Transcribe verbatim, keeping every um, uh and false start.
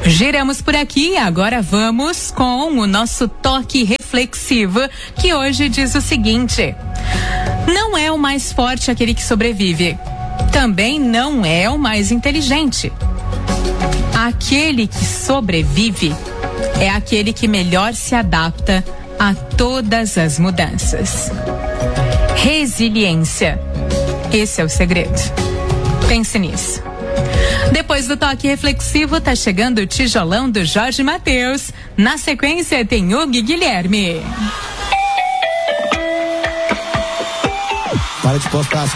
Giramos por aqui, agora vamos com o nosso toque reflexivo, que hoje diz o seguinte: não é o mais forte aquele que sobrevive, também não é o mais inteligente. Aquele que sobrevive é aquele que melhor se adapta a todas as mudanças. Resiliência. Esse é o segredo. Pense nisso. Depois do toque reflexivo, tá chegando o tijolão do Jorge Mateus. Na sequência tem Hugo e Guilherme. Para de postar.